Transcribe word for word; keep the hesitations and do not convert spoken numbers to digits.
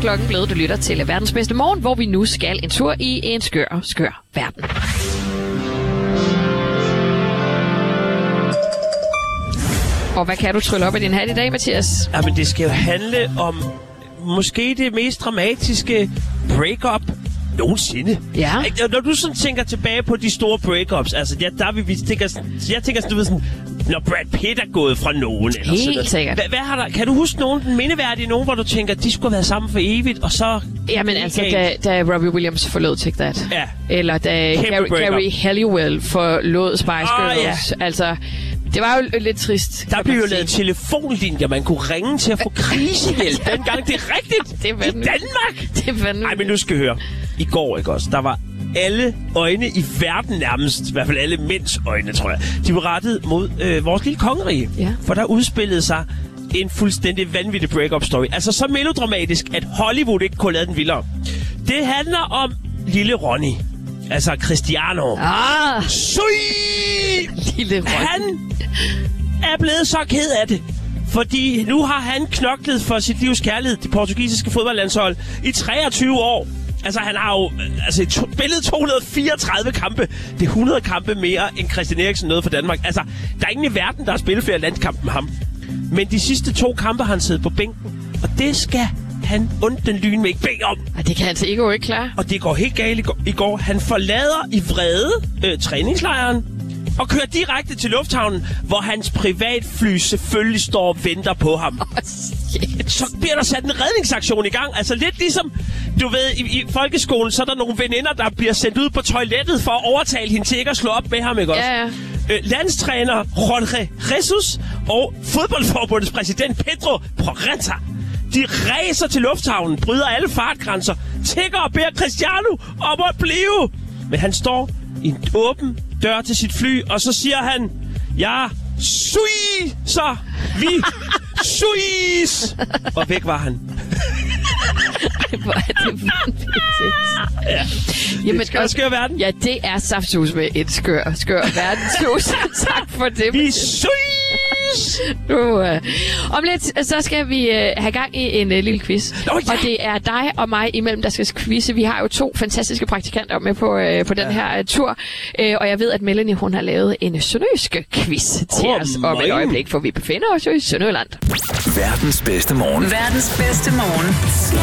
klokken blevet. Du lytter til Verdens Bedste Morgen, hvor vi nu skal en tur i en skør, skør verden. Og hvad kan du trylle op i din hat i dag, Mathias? Jamen, det skal jo handle om måske det mest dramatiske breakup nogensinde. Ja. Når du sådan tænker tilbage på de store breakups, altså ja, der vil vi tænker, jeg tænker sådan, du ved sådan, når Brad Pitt er gået fra nogen. Eller Helt sådan. sikkert. Hvad, hvad har der, kan du huske nogen, den mindeværdige nogen, hvor du tænker, de skulle have været sammen for evigt, og så... Jamen altså, da, da Robbie Williams forlod Take That. Ja. Eller da Carrie, Carrie Halliwell forlod Spice Girls. Oh, ja. Altså, det var jo lidt trist. Der blev jo lavet telefonlinjer, man kunne ringe til at få krisehjælp. Dengang, det er rigtigt. Det er I Danmark. Det er vanvittigt. Ej, men nu skal I høre. I går, ikke også? Der var alle øjne i verden nærmest, i hvert fald alle mænds øjne, tror jeg, de var rettet mod øh, vores lille kongerige. Ja. For der udspillede sig en fuldstændig vanvittig break-up story. Altså så melodramatisk, at Hollywood ikke kunne lade den vildere. Det handler om lille Ronny. Altså Cristiano. Ah! Sui! Lille Ronny. Han er blevet så ked af det. Fordi nu har han knoklet for sit livs kærlighed, det portugisiske fodboldlandshold, i treogtyve år. Altså, han har jo altså, to, spillet to hundrede og fireogtredive kampe. Det er hundrede kampe mere, end Christian Eriksen nåede for Danmark. Altså, der er ingen i verden, der har spillet flere landskampe med ham. Men de sidste to kampe har han siddet på bænken. Og det skal han ondt den lyn med ikke bede om. Og det kan hans ego ikke klare. Og det går helt galt i går. I går. Han forlader i vrede øh, træningslejren og kører direkte til lufthavnen, hvor hans privatfly selvfølgelig står og venter på ham. Oh, shit. Så bliver der sat en redningsaktion i gang. Altså lidt ligesom, du ved, i, i folkeskolen, så er der nogle veninder, der bliver sendt ud på toilettet for at overtale hende til ikke at slå op med ham, ikke også? Ja, ja. Øh, landstræner Jorge Jesus og fodboldforbundets præsident Pedro Porreta, de ræser til lufthavnen, bryder alle fartgrænser, tigger og beder Cristiano om at blive. Men han står i en åben dør til sit fly, og så siger han, ja, sui, så vi suis. Og væk var han. Hvor er det vanvittigt. Ja. Jamen, det skal skøre verden. Ja, det er saftsus med et skør, skør verdenshus. Tak for det. Vi suis. Nu, uh, om lidt, så skal vi uh, have gang i en uh, lille quiz. Oh, ja. Og det er dig og mig imellem, der skal quizze. Vi har jo to fantastiske praktikanter med på, uh, på den ja. her uh, tur. Uh, og jeg ved, at Melanie, hun har lavet en sønderjysk quiz til oh, os om et øjeblik, for vi befinder os jo i Sønderjylland. Verdens bedste morgen. Verdens bedste morgen.